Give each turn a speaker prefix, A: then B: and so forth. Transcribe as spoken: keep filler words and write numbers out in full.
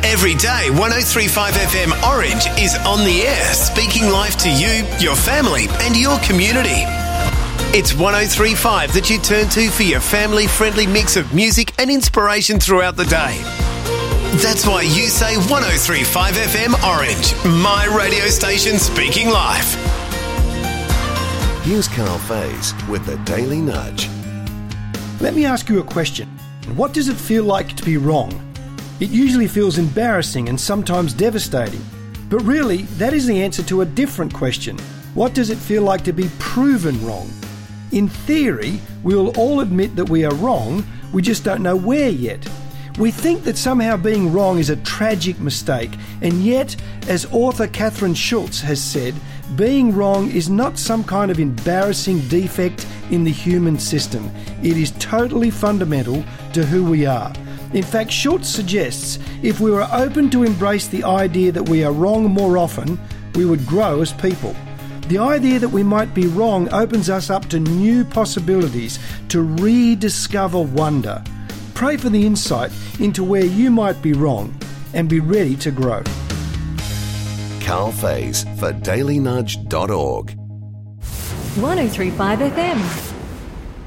A: Every day, one oh three point five F M Orange is on the air, speaking life to you, your family and your community. It's one oh three point five that you turn to for your family-friendly mix of music and inspiration throughout the day. That's why you say one oh three point five F M Orange, my radio station speaking life.
B: Here's Carl Faze with the Daily Nudge.
C: Let me ask you a question. What does it feel like to be wrong? It usually feels embarrassing and sometimes devastating. But really, that is the answer to a different question. What does it feel like to be proven wrong? In theory, we will all admit that we are wrong, we just don't know where yet. We think that somehow being wrong is a tragic mistake, and yet, as author Catherine Schultz has said, being wrong is not some kind of embarrassing defect in the human system. It is totally fundamental to who we are. In fact, Schultz suggests if we were open to embrace the idea that we are wrong more often, we would grow as people. The idea that we might be wrong opens us up to new possibilities, to rediscover wonder. Pray for the insight into where you might be wrong and be ready to grow.
B: Carl Faze for daily nudge dot org.
D: one oh three point five F M.